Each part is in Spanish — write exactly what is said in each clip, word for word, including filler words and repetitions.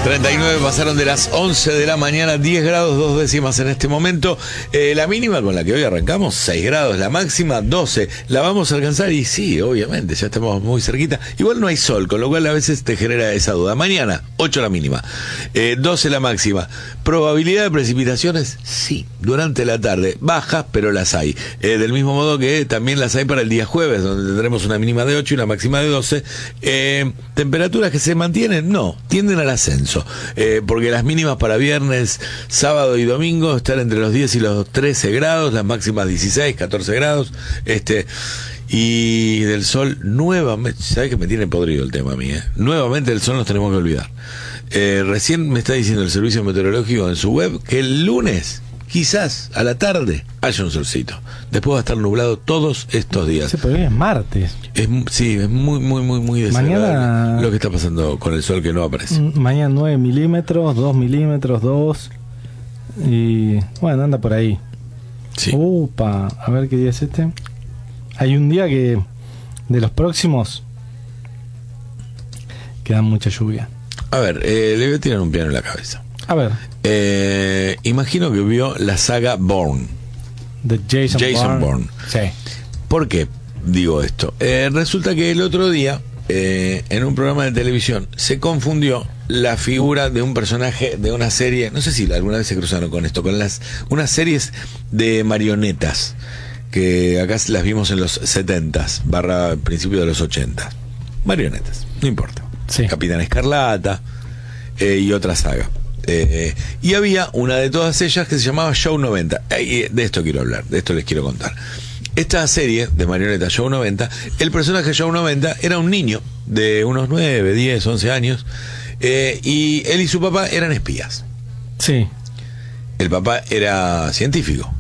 treinta y nueve pasaron de las once de la mañana, diez grados, dos décimas en este momento. Eh, la mínima con la que hoy arrancamos, seis grados, la máxima, doce. ¿La vamos a alcanzar? Y sí, obviamente, ya estamos muy cerquita. Igual no hay sol, con lo cual a veces te genera esa duda. Mañana, ocho la mínima, eh, doce la máxima. ¿Probabilidad de precipitaciones? Sí, durante la tarde. Bajas, pero las hay. Eh, del mismo modo que también las hay para el día jueves, donde tendremos una mínima de ocho y una máxima de doce. Eh, ¿Temperaturas que se mantienen? No, tienden al ascenso. Eh, porque las mínimas para viernes, sábado y domingo están entre los diez y los trece grados, las máximas dieciséis, catorce grados. Este... Y del sol, nuevamente, ¿sabes que me tiene podrido el tema a mí? Eh? Nuevamente del sol nos tenemos que olvidar. Eh, recién me está diciendo el servicio meteorológico en su web que el lunes, quizás a la tarde, haya un solcito. Después va a estar nublado todos estos días. Sí, pero hoy es martes. Es, sí, es muy, muy, muy, muy desagradable mañana, lo que está pasando con el sol que no aparece. Mañana nueve milímetros, dos milímetros, dos. Y bueno, anda por ahí. Sí. Upa, a ver qué día es este. Hay un día que de los próximos queda mucha lluvia. A ver, eh, le voy a tirar un piano en la cabeza. A ver. Eh, imagino que vio la saga Bourne. De Jason, Jason Bourne. Sí. ¿Por qué digo esto? Eh, resulta que el otro día, eh, en un programa de televisión, se confundió la figura de un personaje de una serie, no sé si alguna vez se cruzaron con esto, con las unas series de marionetas, que acá las vimos en los setentas, barra principio de los ochentas. Marionetas, no importa. Sí. Capitán Escarlata eh, y otra saga. Eh, y había una de todas ellas que se llamaba Show noventa. Eh, de esto quiero hablar, de esto les quiero contar. Esta serie de marionetas Show noventa, el personaje Show noventa era un niño de unos nueve, diez, once años, eh, y él y su papá eran espías. Sí. El papá era científico.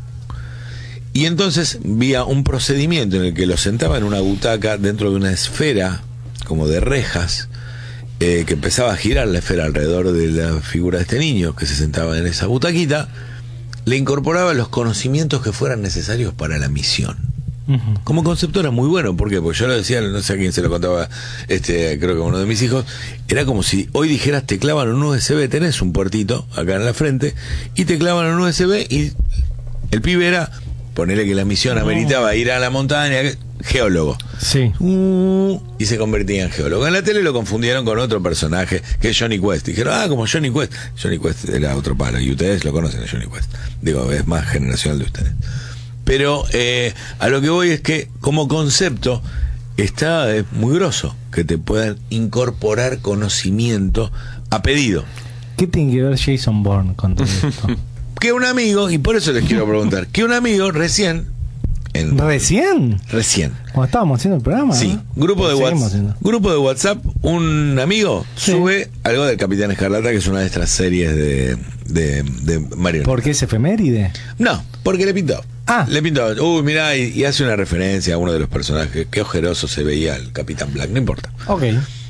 Y entonces había un procedimiento en el que lo sentaba en una butaca dentro de una esfera, como de rejas, eh, que empezaba a girar la esfera alrededor de la figura de este niño que se sentaba en esa butaquita, le incorporaba los conocimientos que fueran necesarios para la misión. Uh-huh. Como concepto era muy bueno, ¿por qué? Porque yo lo decía, no sé a quién se lo contaba, este, creo que uno de mis hijos, era como si hoy dijeras te clavan un U S B, tenés un puertito acá en la frente, y te clavan un U S B y el pibe era... Ponele que la misión ameritaba ir a la montaña, geólogo. Sí. Uh, y se convertía en geólogo. En la tele lo confundieron con otro personaje, que es Johnny Quest. Dijeron, ah, como Johnny Quest. Johnny Quest era otro palo, y ustedes lo conocen a Johnny Quest. Digo, es más generacional de ustedes. Pero eh, a lo que voy es que, como concepto, está eh, muy grosso que te puedan incorporar conocimiento a pedido. ¿Qué tiene que ver Jason Bourne con todo esto? Que un amigo, y por eso les quiero preguntar, que un amigo recién... En, ¿Recién? Recién. Cuando estábamos haciendo el programa. Sí, ¿no? grupo de, WhatsApp, grupo de WhatsApp, un amigo sí. sube algo del Capitán Escarlata, que es una de estas series de, de, de marionetas. ¿Por qué es efeméride? No, porque le pintó. Ah. Le pintó, uy, mirá, y, y hace una referencia a uno de los personajes, qué ojeroso se veía el Capitán Black, no importa. Ok.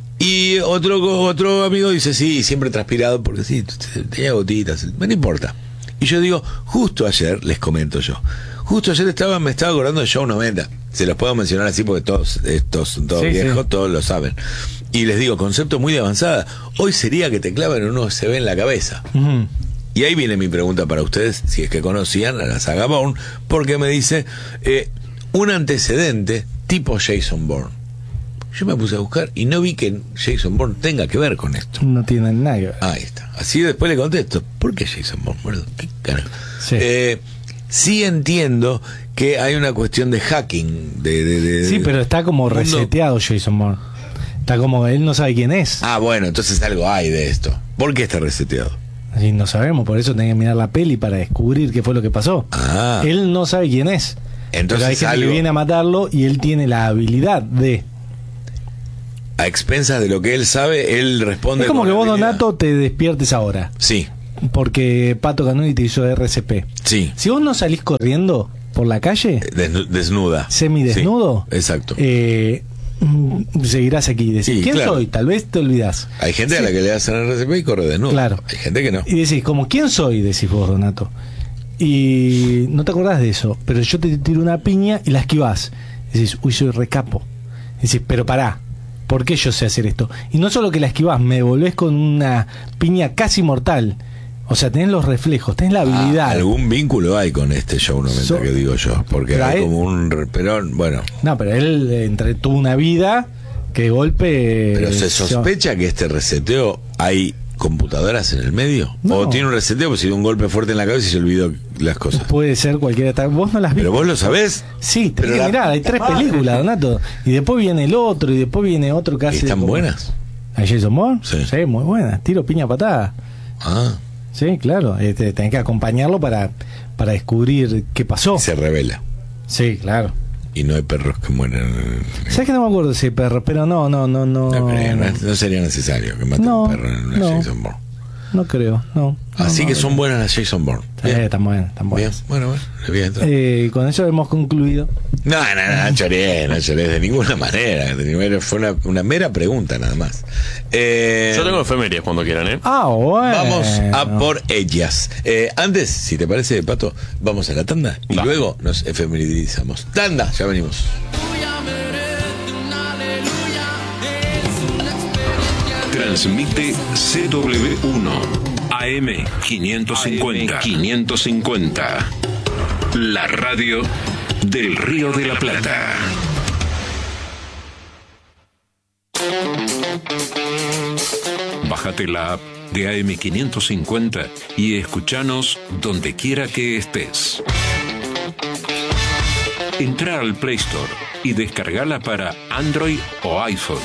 Y otro, otro amigo dice, sí, siempre transpirado, porque sí, tenía gotitas, no importa. Y yo digo, justo ayer, les comento yo, justo ayer estaba, me estaba acordando de Show noventa. Se los puedo mencionar así porque todos estos son todos sí, viejos, sí. todos lo saben. Y les digo, concepto muy de avanzada. Hoy sería que te claven un U S B en la cabeza. Uh-huh. Y ahí viene mi pregunta para ustedes, si es que conocían a la saga Bourne, porque me dice, eh, un antecedente tipo Jason Bourne. Yo me puse a buscar y no vi que Jason Bourne tenga que ver con esto. No tiene nada que ver. Ahí está. Así después le contesto, ¿por qué Jason Bourne? Bueno, ¿qué carajo? Sí. Eh, sí entiendo que hay una cuestión de hacking. De, de, de, sí, pero está como mundo... reseteado Jason Bourne. Está como, él no sabe quién es. Ah, bueno, entonces algo hay de esto. ¿Por qué está reseteado? Sí, no sabemos, por eso tenía que mirar la peli para descubrir qué fue lo que pasó. Ah. Él no sabe quién es. Entonces pero hay gente algo... que viene a matarlo y él tiene la habilidad de... A expensas de lo que él sabe, él responde. Es como que vos, habilidad. Donato, te despiertes ahora. Sí. Porque Pato Canoni te hizo R C P. Sí. Si vos no salís corriendo por la calle, desnuda, semidesnudo, sí, exacto. Eh, seguirás aquí y decís, sí, ¿quién claro. soy? Tal vez te olvidás. Hay gente sí. a la que le hacen R C P y corre desnudo. Claro. Hay gente que no. Y decís, como, ¿quién soy? Decís vos, Donato. Y no te acordás de eso, pero yo te tiro una piña y la esquivás. Decís, uy, soy recapo. Decís, pero pará. ¿por qué yo sé hacer esto? Y no solo que la esquivás, me volvés con una piña casi mortal. O sea, tenés los reflejos, tenés la habilidad. Ah, algún vínculo hay con este show noventa so, que digo yo, porque pero hay él, como un pero bueno. No, pero él entre tuvo una vida que de golpe. Pero se sospecha yo, que este reseteo hay computadoras en el medio, no. O tiene un reseteo, pues si dio un golpe fuerte en la cabeza y se olvidó las cosas. Puede ser cualquiera. Vos no las viste. Pero vos lo sabés. Sí, tenés que la... mirar, hay tres películas, Donato. Y después viene el otro, y después viene otro que hace. ¿Están como... buenas? ¿A Jason Bourne? Sí. Sí, muy buenas. Tiro, piña, patada. Ah. Sí, claro. Este, tenés que acompañarlo para, para descubrir qué pasó. Se revela. Sí, claro. Y no hay perros que mueran. ¿Sabes que no me acuerdo si hay perros? Pero no, no, no, no. No, creo, no, no sería necesario que maten no, un perro en una no, Jason Bourne. No creo, no. Así no, que no, son buenas las Jason Bourne. Eh, están buenas, están buenas. Bien, bueno, bueno, le voy a entrar. Eh, con eso hemos concluido. No, no, no, no choré, no choré de ninguna manera. Fue una, una mera pregunta nada más. Eh, Yo tengo efemérides cuando quieran, ¿eh? Ah, bueno. Vamos a por ellas. Eh, antes, si te parece, Pato, vamos a la tanda y Va. luego nos efemerizamos. Tanda, ya venimos. Transmite C W uno A M quinientos cincuenta. quinientos cincuenta. La radio del Río de la Plata. Bájate la app de A M quinientos cincuenta y escuchanos donde quiera que estés. Entra al Play Store y descargala para Android o iPhone.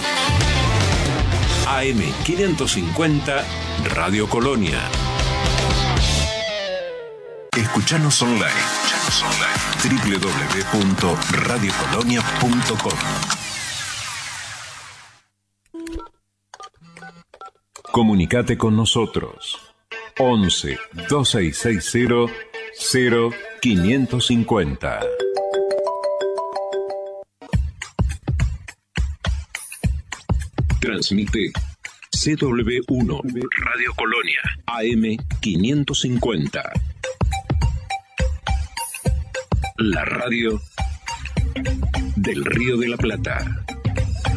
A M quinientos cincuenta Radio Colonia. Escuchanos online. Escuchanos online. doble u doble u doble u punto radio colonia punto com. Comunicate con nosotros. once, dos seis seis cero, cero quinientos cincuenta. Transmite C W uno Radio Colonia A M quinientos cincuenta. La radio del Río de la Plata.